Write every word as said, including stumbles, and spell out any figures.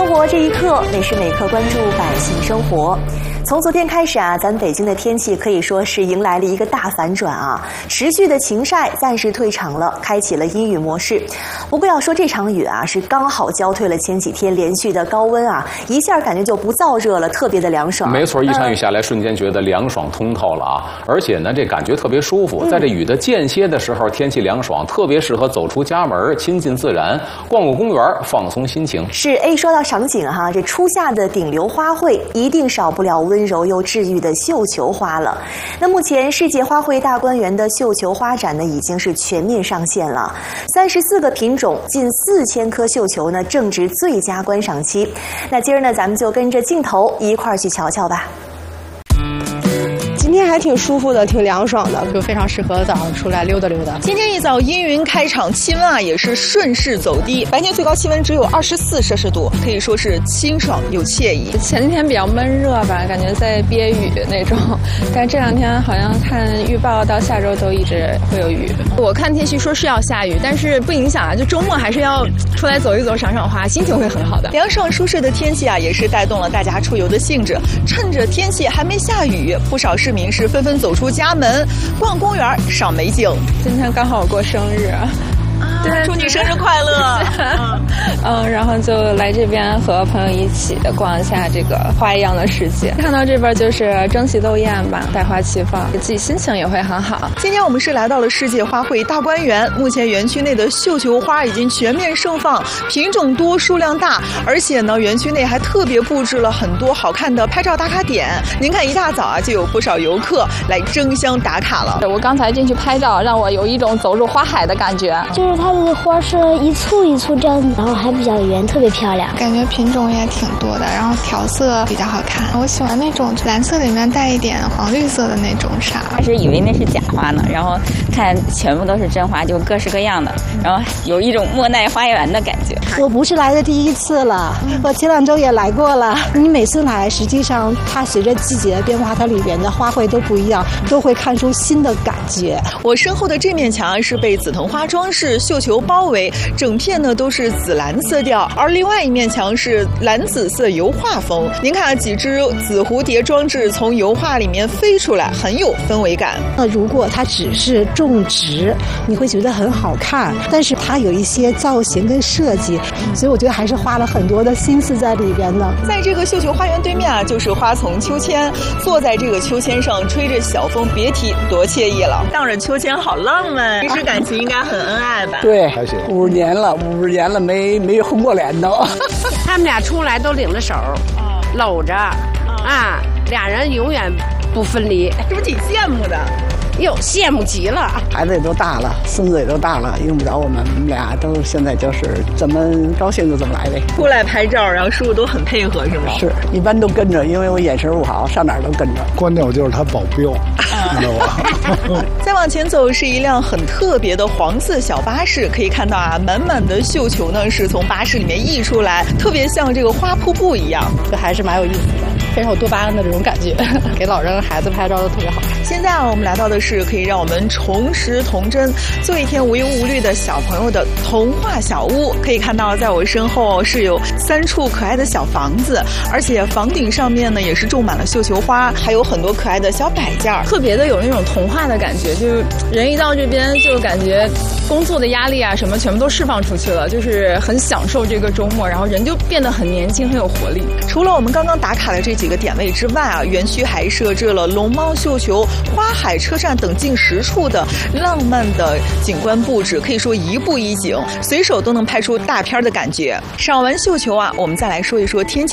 活这一刻，每时每刻关注百姓生活。从昨天开始啊，咱北京的天气可以说是迎来了一个大反转啊！持续的晴晒暂时退场了，开启了阴雨模式。不过要说这场雨啊，是刚好浇退了前几天连续的高温啊，一下感觉就不燥热了，特别的凉爽。 没错，一场雨下来，瞬间觉得凉爽通透了啊！而且呢，这感觉特别舒服。 嗯、 在这雨的间歇的时候，天气凉爽，特别适合走出家门，亲近自然，逛逛公园，放松心情。 是，哎，说到赏景哈，这初夏的顶流花卉一定少不了温柔又治愈的绣球花了。那目前世界花卉大观园的绣球花展呢，已经是全面上线了。三十四个品种，近四千棵绣球呢，正值最佳观赏期。那今儿呢，咱们就跟着镜头一块儿去瞧瞧吧。 今天还挺舒服的，挺凉爽的， 就非常适合早上出来溜达溜达。 今天一早阴云开场，气温啊也是顺势走低，白天最高气温只有二十四摄氏度，可以说是清爽又惬意。 前几天比较闷热吧，感觉在憋雨那种，但是这两天好像看预报到下周都一直会有雨。 我看天气说是要下雨，但是不影响啊，就周末还是要出来走一走，赏赏花，心情会很好的。 凉爽舒适的天气啊，也是带动了大家出游的兴致。趁着天气还没下雨，不少市民是纷纷走出家门，逛公园，赏美景。 今天刚好我过生日。 啊，对，祝你生日快乐！ 嗯, 嗯，然后就来这边和朋友一起逛一下这个花一样的世界。看到这边就是争奇斗艳吧，百花齐放，自己心情也会很好。 今天我们是来到了世界花卉大观园，目前园区内的绣球花已经全面盛放，品种多，数量大，而且呢，园区内还特别布置了很多好看的拍照打卡点。您看，一大早啊，就有不少游客来争相打卡了。 我刚才进去拍照，让我有一种走入花海的感觉。 就是它的花是一簇一簇这样，然后还比较圆，特别漂亮。 感觉品种也挺多的，然后调色比较好看。我喜欢那种蓝色里面带一点黄绿色的那种纱。 开始以为那是假花呢，然后看全部都是真花，就各式各样的，然后有一种莫奈花园的感觉。 我不是来的第一次了，我前两周也来过了。你每次来，实际上它随着季节的变化，它里边的花卉都不一样，都会看出新的感觉。 我身后的这面墙是被紫藤花装饰绣球包围，整片呢都是紫蓝色调，而另外一面墙是蓝紫色油画风。您看几只紫蝴蝶装置从油画里面飞出来，很有氛围感。 那如果它只是种植，你会觉得很好看，但是它有一些造型跟设计，所以我觉得还是花了很多的心思在里边的。 在这个绣球花园对面啊，就是花丛秋千，坐在这个秋千上吹着小风，别提多惬意了。荡着秋千好浪漫，平时感情应该很恩爱吧？ 对，还行。五十年了，五十年了没没红过脸都。 他们俩出来都领着手，搂着，啊，俩人永远不分离， 是不是挺羡慕的？ 哟，羡慕极了！ 孩子也都大了，孙子也都大了，用不着我们，我们俩都现在就是怎么高兴就怎么来呗。 出来拍照，然后叔叔都很配合，是吗？ 是，一般都跟着，因为我眼神不好，上哪儿都跟着。 关键我就是他保镖，知道吧？ 再往前走是一辆很特别的黄色小巴士，可以看到啊，满满的绣球呢是从巴士里面溢出来，特别像这个花瀑布一样， 这还是蛮有意思的，非常有多巴胺的这种感觉，给老人孩子拍照都特别好。 现在啊，我们来到的是可以让我们重拾童真，做一天无忧无虑的小朋友的童话小屋。可以看到，在我身后是有三处可爱的小房子，而且房顶上面呢也是种满了绣球花，还有很多可爱的小摆件， 特别的有那种童话的感觉。就是人一到这边，就感觉工作的压力啊什么全部都释放出去了，就是很享受这个周末，然后人就变得很年轻，很有活力。 除了我们刚刚打卡的这几个点位之外啊，园区还设置了龙猫绣球、花海车站等近十处的浪漫的景观布置，可以说一步一景，随手都能拍出大片的感觉。赏完绣球啊，我们再来说一说天气。